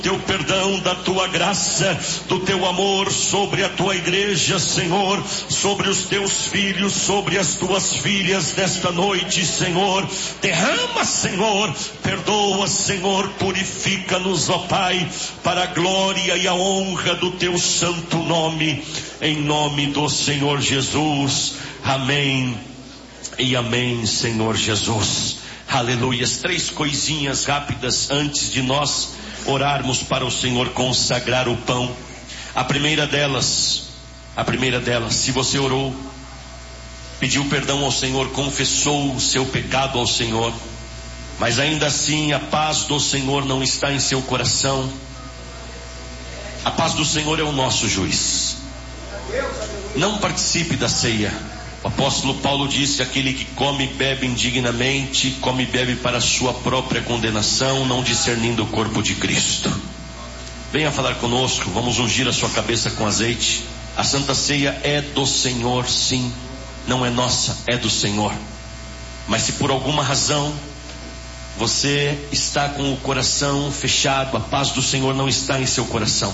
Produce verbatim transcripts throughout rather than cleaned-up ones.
Teu perdão, da tua graça, do teu amor sobre a tua igreja, Senhor, sobre os teus filhos, sobre as tuas filhas nesta noite, Senhor. Derrama, Senhor, perdoa, Senhor, purifica-nos, ó Pai, para a glória e a honra do teu santo nome, em nome do Senhor Jesus. Amém e amém, Senhor Jesus. Aleluias. Três coisinhas rápidas antes de nós orarmos para o Senhor consagrar o pão. A primeira delas, a primeira delas, se você orou, pediu perdão ao Senhor, confessou o seu pecado ao Senhor, mas ainda assim a paz do Senhor não está em seu coração, a paz do Senhor é o nosso juiz. Não participe da ceia. O apóstolo Paulo disse: aquele que come e bebe indignamente, come e bebe para a sua própria condenação, não discernindo o corpo de Cristo. Venha falar conosco, vamos ungir a sua cabeça com azeite. A Santa Ceia é do Senhor, sim, não é nossa, é do Senhor. Mas se por alguma razão você está com o coração fechado, a paz do Senhor não está em seu coração,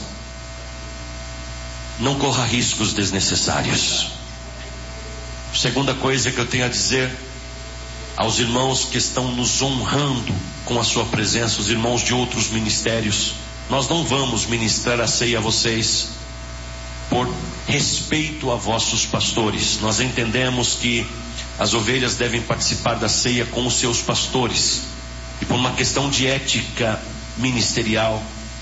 não corra riscos desnecessários. Segunda coisa que eu tenho a dizer aos irmãos que estão nos honrando com a sua presença, os irmãos de outros ministérios: nós não vamos ministrar a ceia a vocês por respeito a vossos pastores. Nós entendemos que as ovelhas devem participar da ceia com os seus pastores, e por uma questão de ética ministerial,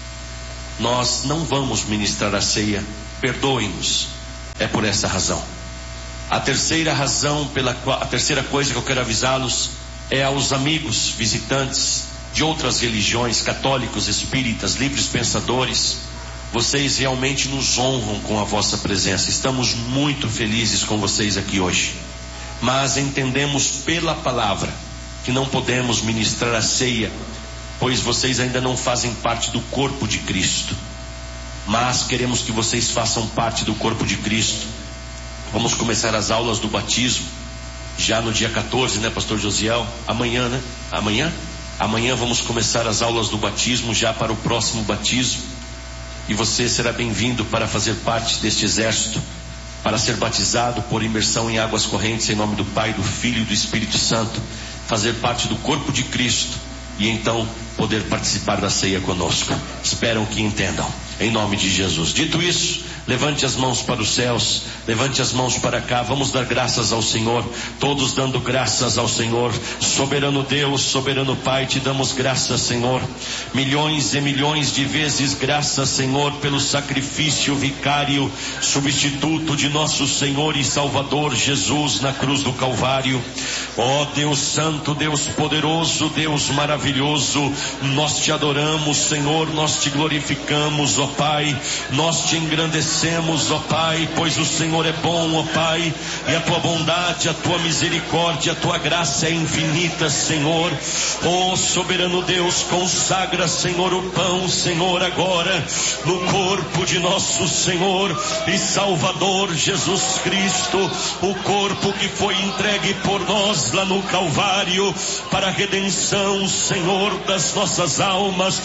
nós não vamos ministrar a ceia. Perdoem-nos, é por essa razão. A terceira razão, pela qual, a terceira coisa que eu quero avisá-los é aos amigos visitantes de outras religiões, católicos, espíritas, livres pensadores. Vocês realmente nos honram com a vossa presença. Estamos muito felizes com vocês aqui hoje, mas entendemos pela palavra que não podemos ministrar a ceia, pois vocês ainda não fazem parte do corpo de Cristo. Mas queremos que vocês façam parte do corpo de Cristo. Vamos começar as aulas do batismo já no dia quatorze, né, pastor Josiel? Amanhã, né? Amanhã? Amanhã vamos começar as aulas do batismo já para o próximo batismo. E você será bem-vindo para fazer parte deste exército, para ser batizado por imersão em águas correntes, em nome do Pai, do Filho e do Espírito Santo, fazer parte do corpo de Cristo e então poder participar da ceia conosco. Espero que entendam, em nome de Jesus. Dito isso, levante as mãos para os céus, levante as mãos para cá, vamos dar graças ao Senhor, todos dando graças ao Senhor. Soberano Deus, soberano Pai, te damos graças, Senhor, milhões e milhões de vezes graças, Senhor, pelo sacrifício vicário, substituto de nosso Senhor e Salvador Jesus na cruz do Calvário. Ó Deus Santo, Deus poderoso, Deus maravilhoso, nós te adoramos, Senhor, nós te glorificamos, ó Pai, nós te engrandecemos, ó Pai, pois o Senhor é bom, ó Pai, e a tua bondade, a tua misericórdia, a tua graça é infinita, Senhor. Ó soberano Deus, consagra, Senhor, o pão, Senhor, agora no corpo de nosso Senhor e Salvador Jesus Cristo, o corpo que foi entregue por nós lá no Calvário para a redenção, Senhor, das nossas almas.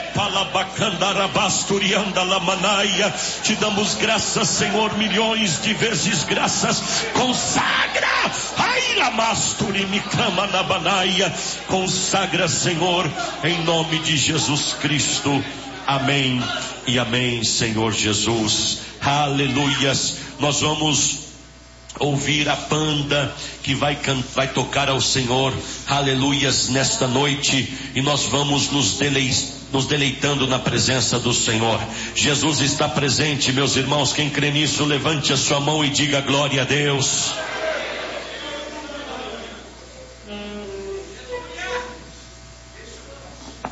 Te damos graças, Senhor, milhões de vezes graças. Consagra, consagra, Senhor, em nome de Jesus Cristo. Amém e amém, Senhor Jesus. Aleluias. Nós vamos ouvir a banda que vai, can- vai tocar ao Senhor, aleluias, nesta noite, e nós vamos nos deleitar, nos deleitando na presença do Senhor. Jesus está presente, meus irmãos. Quem crê nisso, levante a sua mão e diga glória a Deus.